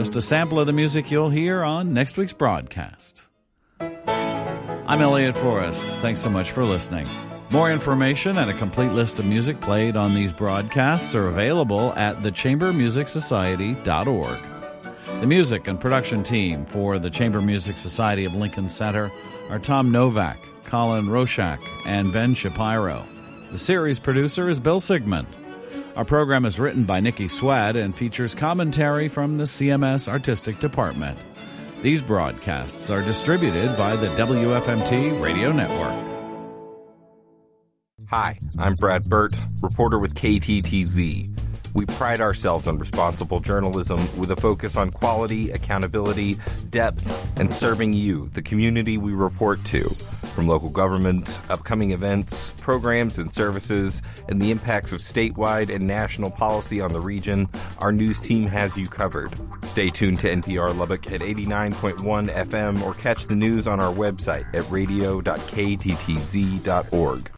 Just a sample of the music you'll hear on next week's broadcast. I'm Elliot Forrest. Thanks so much for listening. More information and a complete list of music played on these broadcasts are available at thechambermusicsociety.org. The music and production team for the Chamber Music Society of Lincoln Center are Tom Novak, Colin Roshak, and Ben Shapiro. The series producer is Bill Sigmund. Our program is written by Nikki Swad and features commentary from the CMS Artistic Department. These broadcasts are distributed by the WFMT Radio Network. Hi, I'm Brad Burt, reporter with KTTZ. We pride ourselves on responsible journalism with a focus on quality, accountability, depth, and serving you, the community we report to. From local government, upcoming events, programs and services, and the impacts of statewide and national policy on the region, our news team has you covered. Stay tuned to NPR Lubbock at 89.1 FM or catch the news on our website at radio.kttz.org.